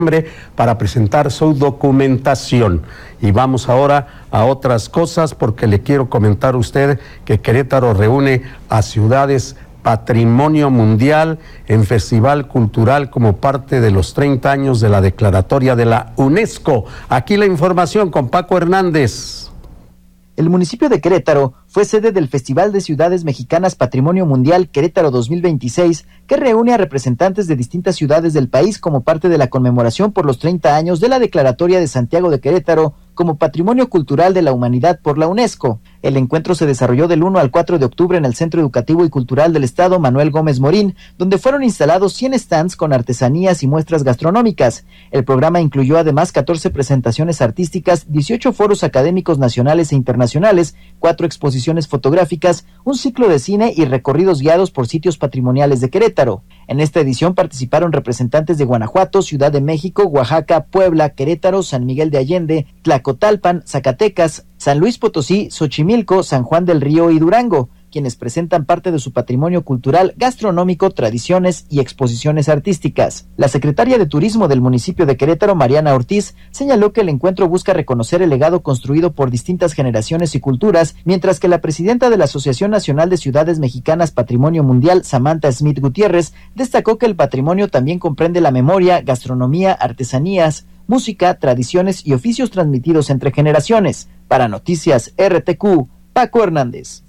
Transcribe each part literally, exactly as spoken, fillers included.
para presentar su documentación. Y vamos ahora a otras cosas, porque le quiero comentar a usted que Querétaro reúne a ciudades Patrimonio Mundial en Festival Cultural como parte de los treinta años de la declaratoria de la UNESCO. Aquí la información con Paco Hernández. El municipio de Querétaro fue sede del Festival de Ciudades Mexicanas Patrimonio Mundial Querétaro dos mil veintiséis, que reúne a representantes de distintas ciudades del país como parte de la conmemoración por los treinta años de la Declaratoria de Santiago de Querétaro como Patrimonio Cultural de la Humanidad por la UNESCO. El encuentro se desarrolló del uno al cuatro de octubre en el Centro Educativo y Cultural del Estado Manuel Gómez Morín, donde fueron instalados cien stands con artesanías y muestras gastronómicas. El programa incluyó además catorce presentaciones artísticas, dieciocho foros académicos nacionales e internacionales, cuatro exposiciones fotográficas, un ciclo de cine y recorridos guiados por sitios patrimoniales de Querétaro. En esta edición participaron representantes de Guanajuato, Ciudad de México, Oaxaca, Puebla, Querétaro, San Miguel de Allende, Tlacotalpan, Zacatecas, San Luis Potosí, Xochimilco, San Juan del Río y Durango, quienes presentan parte de su patrimonio cultural, gastronómico, tradiciones y exposiciones artísticas. La secretaria de Turismo del municipio de Querétaro, Mariana Ortiz, señaló que el encuentro busca reconocer el legado construido por distintas generaciones y culturas, mientras que la presidenta de la Asociación Nacional de Ciudades Mexicanas Patrimonio Mundial, Samantha Smith Gutiérrez, destacó que el patrimonio también comprende la memoria, gastronomía, artesanías, música, tradiciones y oficios transmitidos entre generaciones. Para Noticias R T Q, Paco Hernández.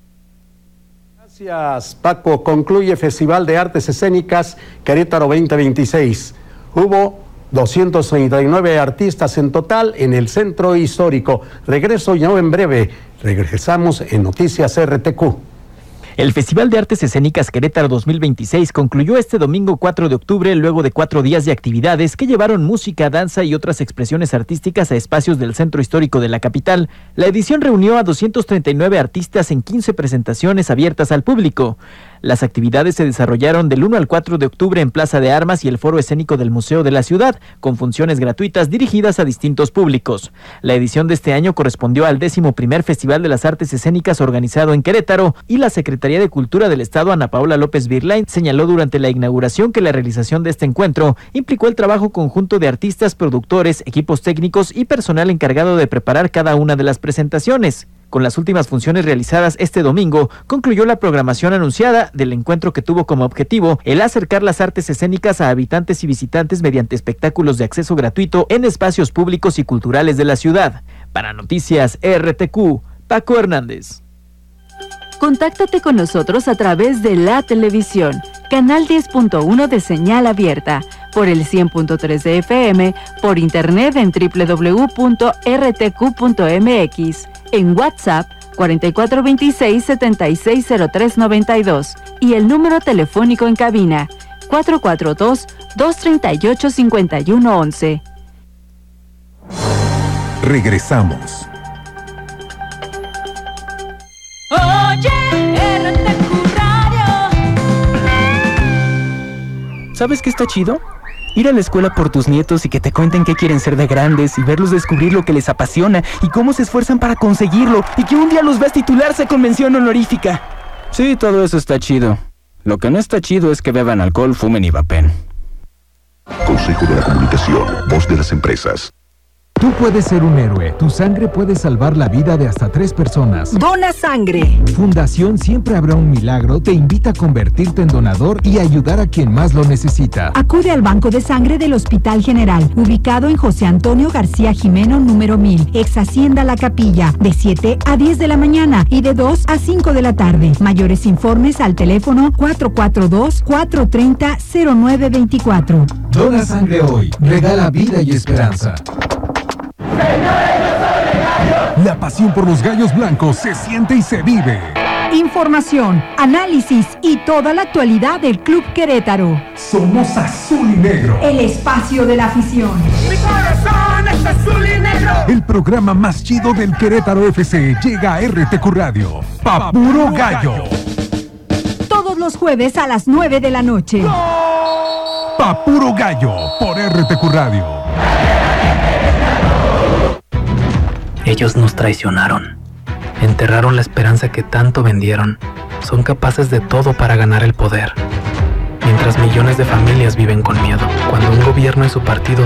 Gracias, Paco. Concluye Festival de Artes Escénicas Querétaro veinte veintiséis. Hubo doscientos treinta y nueve artistas en total en el centro histórico. Regreso ya en breve. Regresamos en Noticias R T Q. El Festival de Artes Escénicas Querétaro dos mil veintiséis concluyó este domingo cuatro de octubre luego de cuatro días de actividades que llevaron música, danza y otras expresiones artísticas a espacios del centro histórico de la capital. La edición reunió a doscientos treinta y nueve artistas en quince presentaciones abiertas al público. Las actividades se desarrollaron del uno al cuatro de octubre en Plaza de Armas y el Foro Escénico del Museo de la Ciudad, con funciones gratuitas dirigidas a distintos públicos. La edición de este año correspondió al décimo primer Festival de las Artes Escénicas organizado en Querétaro, y la Secretaría de Cultura del Estado, Ana Paula López Virlain, señaló durante la inauguración que la realización de este encuentro implicó el trabajo conjunto de artistas, productores, equipos técnicos y personal encargado de preparar cada una de las presentaciones. Con las últimas funciones realizadas este domingo, concluyó la programación anunciada del encuentro, que tuvo como objetivo el acercar las artes escénicas a habitantes y visitantes mediante espectáculos de acceso gratuito en espacios públicos y culturales de la ciudad. Para Noticias R T Q, Paco Hernández. Contáctate con nosotros a través de la televisión, canal diez punto uno de señal abierta, por el cien punto tres de F M, por internet en doble u doble u doble u punto r t q punto m x, en WhatsApp cuarenta y cuatro veintiséis, setenta y seis cero tres noventa y dos y el número telefónico en cabina cuatro cuatro dos, dos tres ocho, cinco uno once. Regresamos. Oye, R T Q Radio. ¿Sabes qué está chido? Ir a la escuela por tus nietos y que te cuenten qué quieren ser de grandes y verlos descubrir lo que les apasiona y cómo se esfuerzan para conseguirlo y que un día los veas titularse con mención honorífica. Sí, todo eso está chido. Lo que no está chido es que beban alcohol, fumen y vapen. Consejo de la Comunicación, voz de las empresas. Tú puedes ser un héroe. Tu sangre puede salvar la vida de hasta tres personas. Dona sangre. Fundación Siempre Habrá un Milagro te invita a convertirte en donador y ayudar a quien más lo necesita. Acude al Banco de Sangre del Hospital General, ubicado en José Antonio García Jimeno, número mil, ex Hacienda La Capilla, de siete a diez de la mañana y de dos a cinco de la tarde. Mayores informes al teléfono cuatro cuatro dos, cuatro tres cero, cero nueve dos cuatro. Dona sangre hoy. Regala vida y esperanza. La pasión por los gallos blancos se siente y se vive. Información, análisis y toda la actualidad del Club Querétaro. Somos azul y negro. El espacio de la afición. Mi corazón es azul y negro. El programa más chido del Querétaro F C llega a R T Q Radio. Pa' puro gallo. Todos los jueves a las nueve de la noche. Pa' puro gallo por R T Q Radio. Ellos nos traicionaron, enterraron la esperanza que tanto vendieron, son capaces de todo para ganar el poder. Mientras millones de familias viven con miedo, cuando un gobierno y su partido